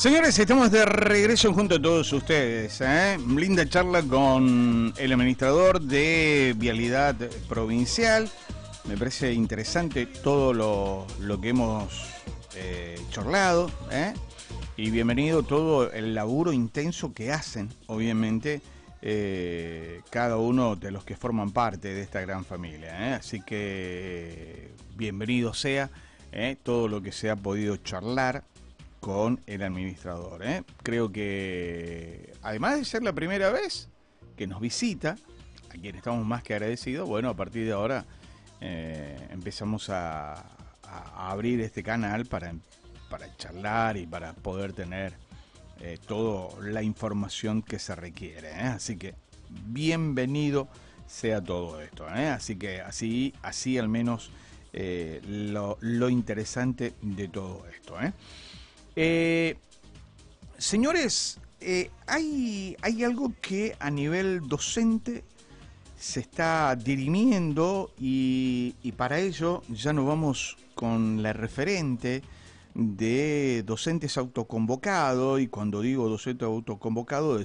Señores, estamos de regreso junto a todos ustedes. Linda charla con el administrador de Vialidad Provincial. Me parece interesante todo lo que hemos charlado. Y bienvenido todo el laburo intenso que hacen, obviamente, cada uno de los que forman parte de esta gran familia. Así que bienvenido sea todo lo que se ha podido charlar con el administrador. Creo que, además de ser la primera vez que nos visita, a quien estamos más que agradecidos, bueno, a partir de ahora empezamos a abrir este canal para charlar y para poder tener toda la información que se requiere. Así que bienvenido sea todo esto. Así que así al menos lo interesante de todo esto. Señores, hay algo que a nivel docente se está dirimiendo y para ello ya nos vamos con la referente de docentes autoconvocados, y cuando digo docente autoconvocado